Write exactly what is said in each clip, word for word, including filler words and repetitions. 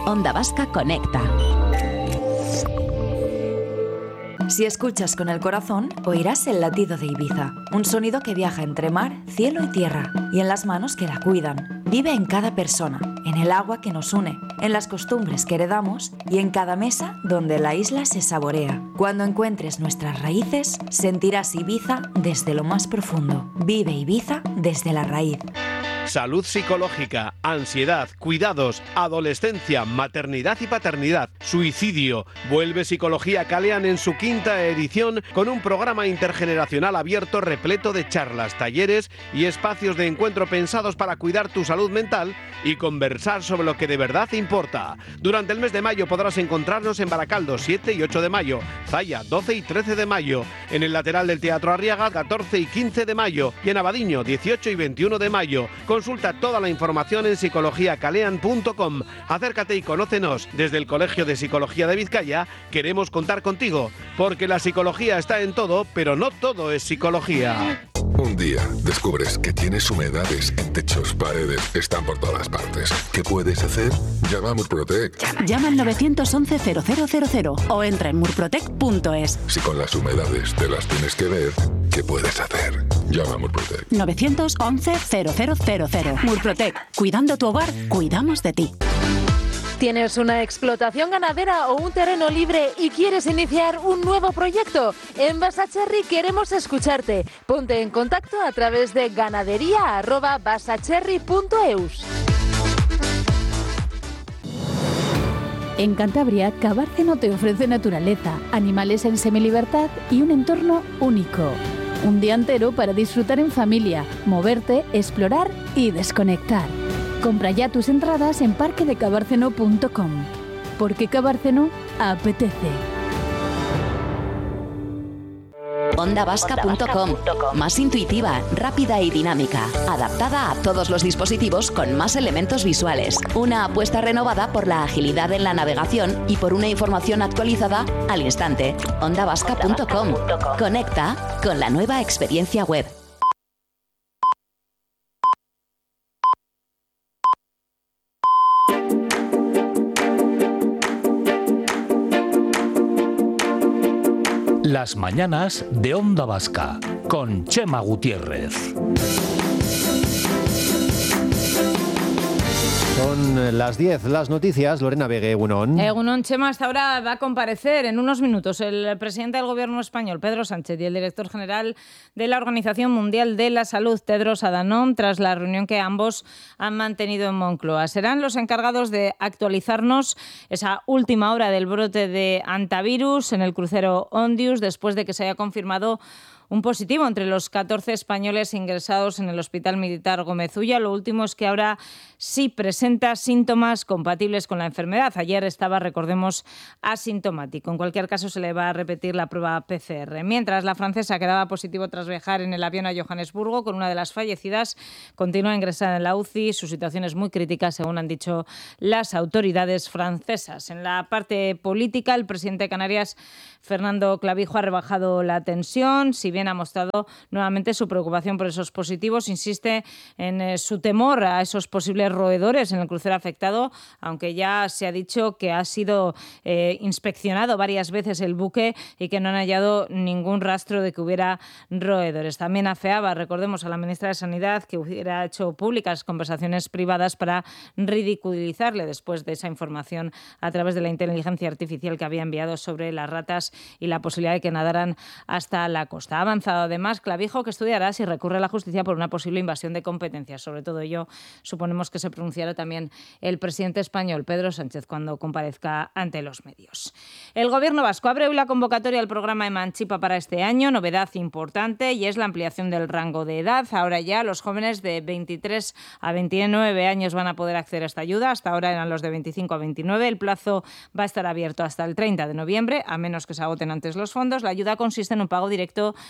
Onda Vasca Conecta. Si escuchas con el corazón, oirás el latido de Ibiza, un sonido que viaja entre mar, cielo y tierra, y en las manos que la cuidan. Vive en cada persona, en el agua que nos une, en las costumbres que heredamos y en cada mesa donde la isla se saborea. Cuando encuentres nuestras raíces, sentirás Ibiza desde lo más profundo. Vive Ibiza desde la raíz. Salud psicológica, ansiedad, cuidados, adolescencia, maternidad y paternidad, suicidio. Vuelve Psicología Kalean en su quinta edición con un programa intergeneracional abierto repleto de charlas, talleres y espacios de encuentro pensados para cuidar tu salud mental y conversar sobre lo que de verdad importa. Durante el mes de mayo podrás encontrarnos en Baracaldo siete y ocho de mayo, Zaya doce y trece de mayo, en el lateral del Teatro Arriaga catorce y quince de mayo y en Abadiño dieciocho y veintiuno de mayo. Consulta toda la información en psicología kalean punto com. Acércate y conócenos. Desde el Colegio de Psicología de Vizcaya queremos contar contigo, porque la psicología está en todo, pero no todo es psicología. Un día descubres que tienes humedades en techos, paredes, están por todas partes. ¿Qué puedes hacer? Llama a Murprotec. Llama al nueve once cero cero cero cero o entra en murprotec punto es. Si con las humedades te las tienes que ver, ¿qué puedes hacer? Llama a Murprotec. nueve once cero cero cero cero. Murprotec. Cuidando tu hogar, cuidamos de ti. ¿Tienes una explotación ganadera o un terreno libre y quieres iniciar un nuevo proyecto? En Basacherry queremos escucharte. Ponte en contacto a través de ganadería arroba basacherry punto eus. En Cantabria, Cabárceno te ofrece naturaleza, animales en semilibertad y un entorno único. Un día entero para disfrutar en familia, moverte, explorar y desconectar. Compra ya tus entradas en parque de cabárceno punto com, porque Cabárceno apetece. onda vasca punto com. Más intuitiva, rápida y dinámica. Adaptada a todos los dispositivos con más elementos visuales. Una apuesta renovada por la agilidad en la navegación y por una información actualizada al instante. onda vasca punto com. Conecta con la nueva experiencia web. Las mañanas de Onda Vasca con Chema Gutiérrez. Son las diez, las noticias. Lorena Vegue, Egunon. Egunon, Chema, hasta ahora va a comparecer en unos minutos el presidente del Gobierno español, Pedro Sánchez, y el director general de la Organización Mundial de la Salud, Tedros Adhanom, tras la reunión que ambos han mantenido en Moncloa. Serán los encargados de actualizarnos esa última hora del brote de hantavirus en el crucero Ondius, después de que se haya confirmado un positivo entre los catorce españoles ingresados en el Hospital Militar Gómez Ulla. Lo último es que ahora sí presenta síntomas compatibles con la enfermedad. Ayer estaba, recordemos, asintomático. En cualquier caso, se le va a repetir la prueba P C R. Mientras, la francesa quedaba positivo tras viajar en el avión a Johannesburgo con una de las fallecidas. Continúa ingresada en la U C I. Su situación es muy crítica, según han dicho las autoridades francesas. En la parte política, el presidente de Canarias, Fernando Clavijo, ha rebajado la tensión. Si bien ha mostrado nuevamente su preocupación por esos positivos, insiste en eh, su temor a esos posibles roedores en el crucero afectado, aunque ya se ha dicho que ha sido eh, inspeccionado varias veces el buque y que no han hallado ningún rastro de que hubiera roedores. También afeaba, recordemos, a la ministra de Sanidad que hubiera hecho públicas conversaciones privadas para ridiculizarle después de esa información a través de la inteligencia artificial que había enviado sobre las ratas y la posibilidad de que nadaran hasta la costa. Ha avanzado además Clavijo que estudiará si recurre a la justicia por una posible invasión de competencias. Sobre todo ello suponemos que se pronunciará también el presidente español, Pedro Sánchez, cuando comparezca ante los medios. El Gobierno vasco abre hoy la convocatoria al programa Emancipa para este año, novedad importante, y es la ampliación del rango de edad. Ahora ya los jóvenes de veintitrés a veintinueve años van a poder acceder a esta ayuda. Hasta ahora eran los de veinticinco a veintinueve. El plazo va a estar abierto hasta el treinta de noviembre, a menos que se agoten antes los fondos. La ayuda consiste en un pago directo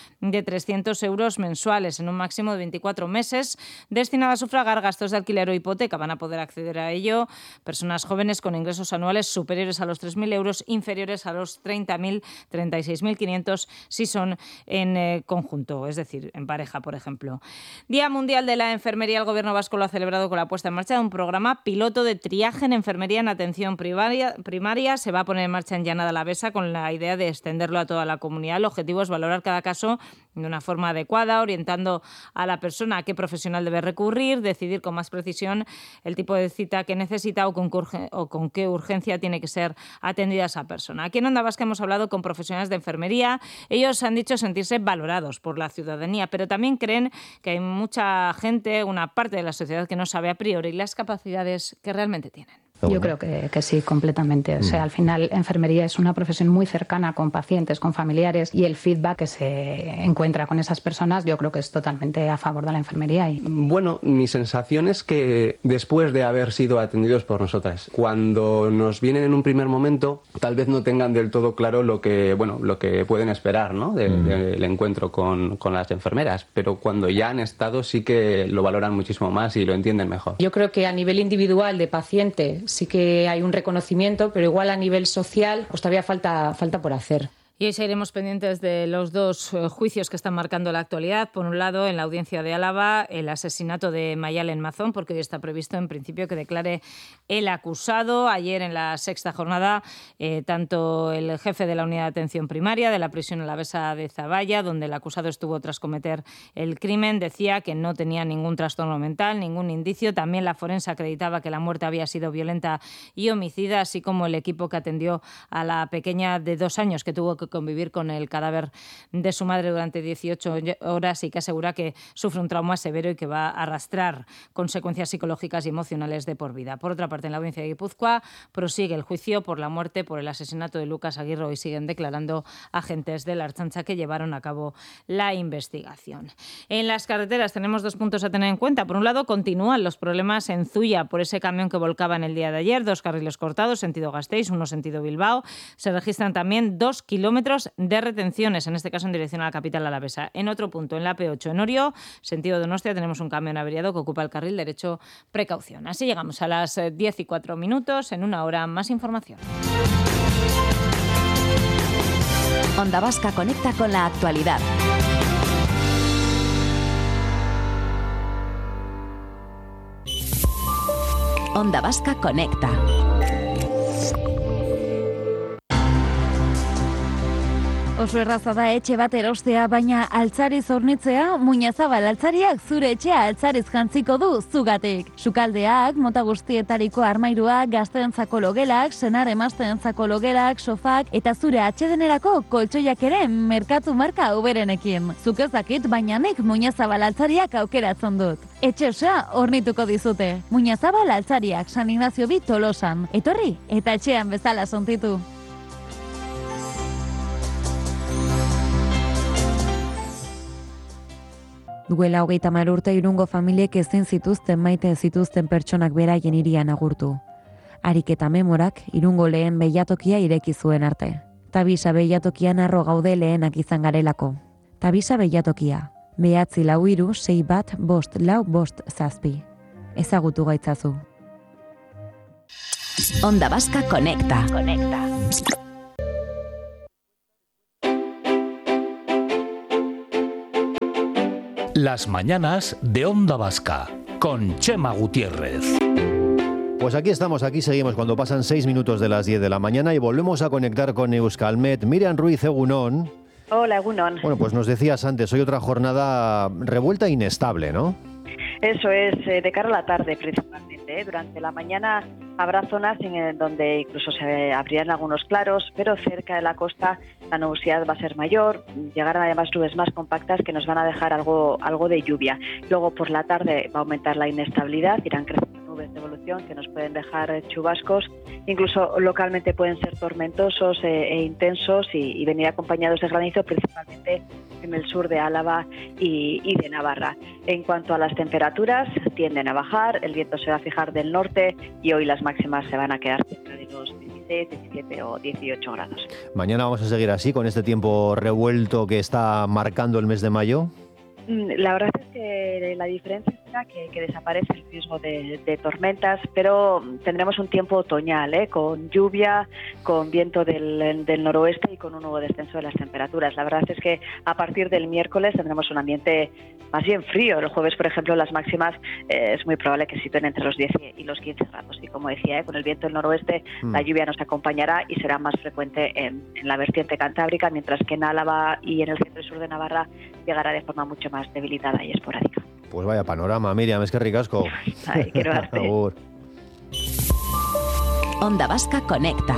de trescientos euros mensuales en un máximo de veinticuatro meses, destinado a sufragar gastos de alquiler o hipoteca. Van a poder acceder a ello personas jóvenes con ingresos anuales superiores a los tres mil euros, inferiores a los treinta mil, treinta y seis mil quinientos si son en eh, conjunto, es decir, en pareja, por ejemplo. Día Mundial de la Enfermería. El Gobierno vasco lo ha celebrado con la puesta en marcha de un programa piloto de triaje en enfermería en atención primaria. primaria. Se va a poner en marcha en Llanada Alavesa con la idea de extenderlo a toda la comunidad. El objetivo es valorar cada caso de una forma adecuada, orientando a la persona a qué profesional debe recurrir, decidir con más precisión el tipo de cita que necesita o con, o con qué urgencia tiene que ser atendida esa persona. Aquí en Onda Vasca hemos hablado con profesionales de enfermería. Ellos han dicho sentirse valorados por la ciudadanía, pero también creen que hay mucha gente, una parte de la sociedad que no sabe a priori las capacidades que realmente tienen. Yo creo que, que sí, completamente. O sea, al final, enfermería es una profesión muy cercana con pacientes, con familiares, y el feedback que se encuentra con esas personas, yo creo que es totalmente a favor de la enfermería. Y... Bueno, mi sensación es que después de haber sido atendidos por nosotras, cuando nos vienen en un primer momento, tal vez no tengan del todo claro lo que, bueno, lo que pueden esperar, ¿no? de, mm. del encuentro con, con las enfermeras, pero cuando ya han estado sí que lo valoran muchísimo más y lo entienden mejor. Yo creo que a nivel individual de paciente sí que hay un reconocimiento, pero igual a nivel social pues todavía falta, falta por hacer. Y hoy seguiremos pendientes de los dos juicios que están marcando la actualidad. Por un lado, en la audiencia de Álava, el asesinato de Mayalen Mazón, porque hoy está previsto en principio que declare el acusado. Ayer, en la sexta jornada, eh, tanto el jefe de la unidad de atención primaria de la prisión alavesa de Zaballa, donde el acusado estuvo tras cometer el crimen, decía que no tenía ningún trastorno mental, ningún indicio. También la forense acreditaba que la muerte había sido violenta y homicida, así como el equipo que atendió a la pequeña de dos años que tuvo que convivir con el cadáver de su madre durante dieciocho horas y que asegura que sufre un trauma severo y que va a arrastrar consecuencias psicológicas y emocionales de por vida. Por otra parte, en la audiencia de Guipúzcoa prosigue el juicio por la muerte por el asesinato de Lucas Aguirre y siguen declarando agentes de la Ertzaintza que llevaron a cabo la investigación. En las carreteras tenemos dos puntos a tener en cuenta. Por un lado, continúan los problemas en Zuia por ese camión que volcaba en el día de ayer, dos carriles cortados, sentido Gasteiz, uno sentido Bilbao. Se registran también dos kilómetros de retenciones, en este caso en dirección a la capital alavesa. En otro punto, en la P ocho en Orio, sentido Donostia, tenemos un camión averiado que ocupa el carril derecho, precaución. Así llegamos a las diez y cuatro minutos. En una hora, más información. Onda Vasca conecta con la actualidad. Onda Vasca conecta. Oso erraza da etxe bat erostea, baina altzariz hornitzea, Muñazabal altzariak zure etxea altzariz jantziko du zugatik. Sukaldeak, mota guztietariko armairuak, gazteentzako logelak, senar emazteentzako logelak, sofak eta zure atsedenerako koltsoiak ere merkatu marka uberenekin. Zuk ez dakit, baina nik Muñazabal altzariak aukeratzen dut. Etxe osoa hornituko dizute. Muñazabal altzariak, San Ignacio bi Tolosan. Etorri eta etxean bezala sontitu. Duela hogeita hamar urte Irungo familiek ezin zituzten maite zituzten pertsonak beraien hirian agurtu. Ariketa Memorak Irungo lehen beilatokia ireki zuen arte. Tabisa beilatokian harro gaude lehenak izan garelako. Tabisa beilatokia, behatzi lau hiru, sei bat, bost lau, bost zazpi. Ezagutu gaitzazu. Onda Vasca conecta. Conecta. Las mañanas de Onda Vasca, con Chema Gutiérrez. Pues aquí estamos, aquí seguimos cuando pasan seis minutos de las diez de la mañana y volvemos a conectar con Euskalmet. Miriam Ruiz, Egunon. Hola, Egunon. Bueno, pues nos decías antes, hoy otra jornada revuelta e inestable, ¿no? Eso es, eh, de cara a la tarde principalmente. ¿eh? Durante la mañana habrá zonas en donde incluso se abrirán algunos claros, pero cerca de la costa la nubosidad va a ser mayor, llegarán además nubes más compactas que nos van a dejar algo, algo de lluvia. Luego por la tarde va a aumentar la inestabilidad, irán creciendo nubes de evolución que nos pueden dejar chubascos, incluso localmente pueden ser tormentosos e, e intensos y, y venir acompañados de granizo, principalmente en el sur de Álava y, y de Navarra. En cuanto a las temperaturas, tienden a bajar, el viento se va a fijar del norte y hoy las máximas se van a quedar cerca de los dieciséis, diecisiete o dieciocho grados. Mañana vamos a seguir así, con este tiempo revuelto que está marcando el mes de mayo. La verdad es que la diferencia será que, que desaparece el riesgo de, de tormentas, pero tendremos un tiempo otoñal, ¿eh? Con lluvia, con viento del, del noroeste y con un nuevo descenso de las temperaturas. La verdad es que a partir del miércoles tendremos un ambiente más bien frío. El jueves, por ejemplo, las máximas eh, es muy probable que sitúen entre los diez y los quince grados. Y como decía, ¿eh? Con el viento del noroeste mm. la lluvia nos acompañará y será más frecuente en, en la vertiente cantábrica, mientras que en Álava y en el centro y sur de Navarra llegará de forma mucho más debilitada y esporádica. Pues vaya panorama, Miriam, es que ricasco. Ay, quiero darte. Onda Vasca Conecta.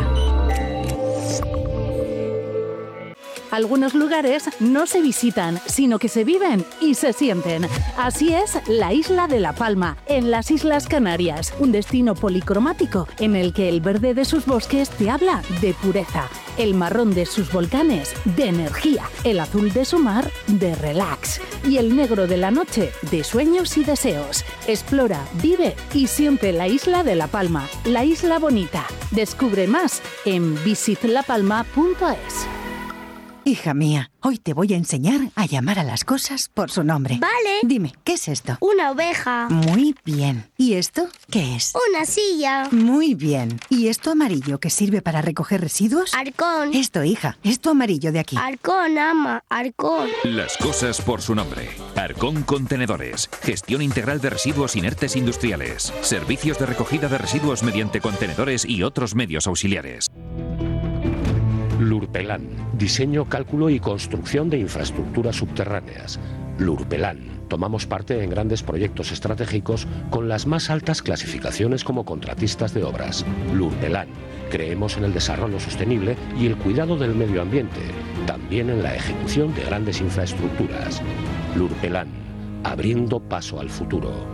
Algunos lugares no se visitan, sino que se viven y se sienten. Así es la isla de La Palma, en las Islas Canarias, un destino policromático en el que el verde de sus bosques te habla de pureza, el marrón de sus volcanes de energía, el azul de su mar de relax y el negro de la noche de sueños y deseos. Explora, vive y siente la isla de La Palma, la isla bonita. Descubre más en visit la palma punto es. Hija mía, hoy te voy a enseñar a llamar a las cosas por su nombre. Vale. Dime, ¿qué es esto? Una oveja. Muy bien. ¿Y esto qué es? Una silla. Muy bien. ¿Y esto amarillo que sirve para recoger residuos? Arcón. Esto, hija, esto amarillo de aquí. Arcón, ama, Arcón. Las cosas por su nombre. Arcón Contenedores. Gestión integral de residuos inertes industriales. Servicios de recogida de residuos mediante contenedores y otros medios auxiliares. Lurpelan, diseño, cálculo y construcción de infraestructuras subterráneas. Lurpelan, tomamos parte en grandes proyectos estratégicos con las más altas clasificaciones como contratistas de obras. Lurpelan, creemos en el desarrollo sostenible y el cuidado del medio ambiente, también en la ejecución de grandes infraestructuras. Lurpelan, abriendo paso al futuro.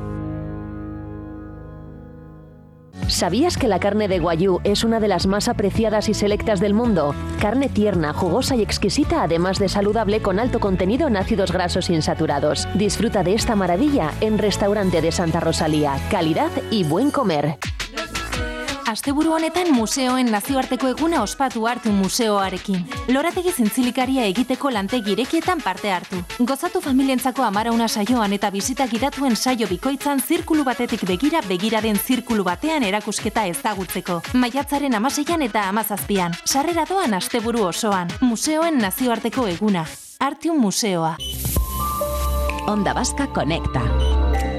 ¿Sabías que la carne de Wagyu es una de las más apreciadas y selectas del mundo? Carne tierna, jugosa y exquisita, además de saludable con alto contenido en ácidos grasos insaturados. Disfruta de esta maravilla en Restaurante de Santa Rosalía. Calidad y buen comer. Asteburu honetan museoen nazioarteko eguna ospatu hartu museoarekin. Lorategi zintzilikaria egiteko lantegi irekietan parte hartu. Gozatu familientzako amarauna saioan eta bisita gidatuen saio bikoitzan zirkulu batetik begira begiraren zirkulu batean erakusketa ezagutzeko. Maiatzaren hamaseian eta hamazazpian. Sarrera doan asteburu osoan. Museoen nazioarteko eguna. Artium museoa. Onda Vasca Conecta.